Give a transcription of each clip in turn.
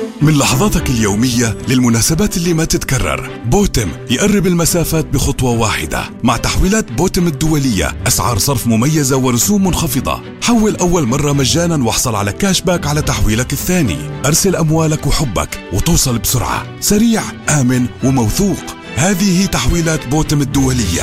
من لحظاتك اليومية للمناسبات اللي ما تتكرر، بوتم يقرب المسافات بخطوة واحدة. مع تحويلات بوتم الدولية، أسعار صرف مميزة ورسوم منخفضة. حول أول مرة مجانا واحصل على كاش باك على تحويلك الثاني. أرسل أموالك وحبك وتوصل بسرعة، سريع، آمن وموثوق. هذه تحويلات بوتم الدولية.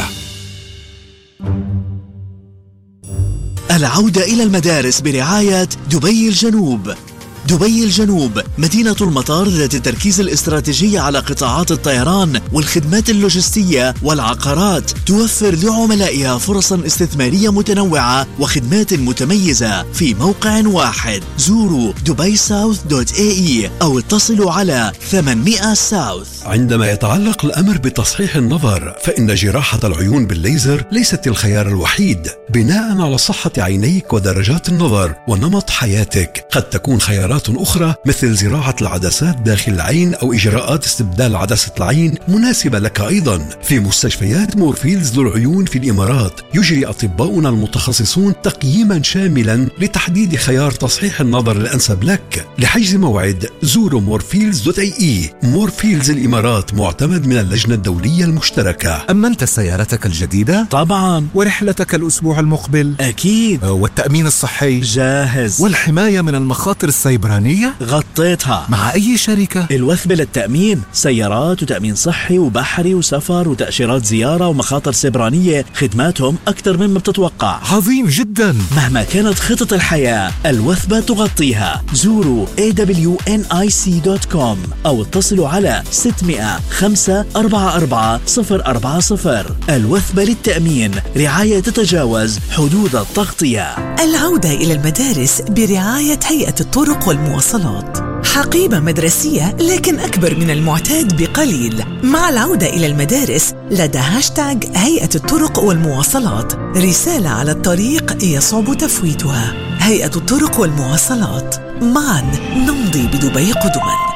العودة إلى المدارس برعاية دبي الجنوب. دبي الجنوب مدينة المطار ذات التركيز الاستراتيجي على قطاعات الطيران والخدمات اللوجستية والعقارات، توفر لعملائها فرصا استثمارية متنوعة وخدمات متميزة في موقع واحد. زوروا dubaisouth.ae أو اتصلوا على 800 ساوث. عندما يتعلق الأمر بتصحيح النظر، فإن جراحة العيون بالليزر ليست الخيار الوحيد. بناء على صحة عينيك ودرجات النظر ونمط حياتك، قد تكون خيارات أخرى مثل زراعة العدسات داخل العين أو إجراءات استبدال عدسة العين مناسبة لك أيضا. في مستشفيات مورفيلز للعيون في الإمارات، يجري أطباؤنا المتخصصون تقييما شاملا لتحديد خيار تصحيح النظر الأنسب لك. لحجز موعد زوروا مورفيلز.ae. مورفيلز الإمارات معتمد من اللجنة الدولية المشتركة. أمنت سيارتك الجديدة؟ طبعا. ورحلتك الأسبوع المقبل؟ أكيد. والتأمين الصحي؟ جاهز. والحماية من المخاطر السيبرانية؟ غطيتها. مع أي شركة؟ الوثبة للتأمين، سيارات وتأمين صحي وبحري وسفر وتأشيرات زيارة ومخاطر سيبرانية. خدماتهم أكثر مما بتتوقع. عظيم جدا. مهما كانت خطط الحياة، الوثبة تغطيها. زوروا awnic.com أو اتصلوا على 600-544-040. الوثبة للتأمين، رعاية تتجاوز حدود التغطية. العودة إلى المدارس برعاية هيئة الطرق والمواصلات. حقيبة مدرسية لكن أكبر من المعتاد بقليل. مع العودة إلى المدارس لدى هاشتاغ هيئة الطرق والمواصلات، رسالة على الطريق يصعب تفويتها. هيئة الطرق والمواصلات، معا نمضي بدبي قدما.